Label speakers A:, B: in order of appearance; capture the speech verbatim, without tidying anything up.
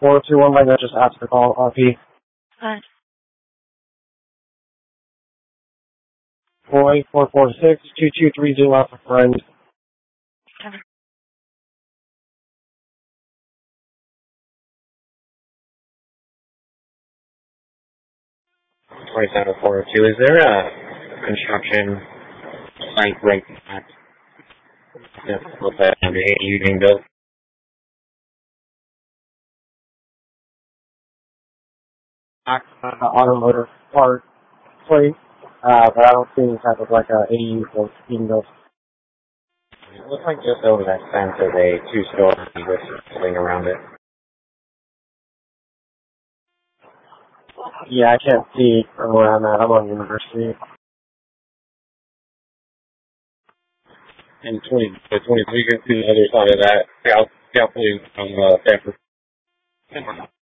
A: four two one, like I just asked to call R P.
B: Alright.
A: four eight four four six two two three zero for friend.
B: Okay.
C: twenty-seven four oh two, is there a construction site right at with that under A U being built?
A: Uh, automotive part plate, uh, but I don't see any type of like a A U being built.
C: It looks like just over that fence is a two-story with something around it.
A: Yeah, I can't see from where I'm at. I'm on University.
C: And twenty, the twenty-three, you can see the other side of that, south, south, on uh, Stanford.